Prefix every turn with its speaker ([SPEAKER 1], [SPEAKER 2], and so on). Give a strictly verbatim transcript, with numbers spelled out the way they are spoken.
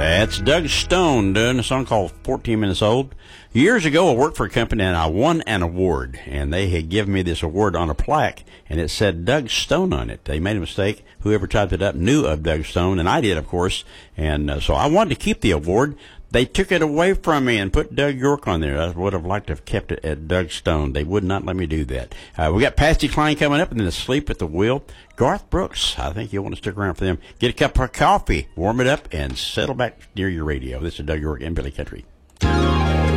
[SPEAKER 1] That's Doug Stone doing a song called fourteen Minutes Old. Years ago, I worked for a company and I won an award. And they had given me this award on a plaque, and it said Doug Stone on it. They made a mistake. Whoever typed it up knew of Doug Stone, and I did, of course. And uh, so I wanted to keep the award. They took it away from me and put Doug York on there. I would have liked to have kept it at Doug Stone. They would not let me do that. Uh, we got Patsy Cline coming up, and then Asleep at the Wheel. Garth Brooks, I think you'll want to stick around for them. Get a cup of coffee, warm it up, and settle back near your radio. This is Doug York and Billy Country.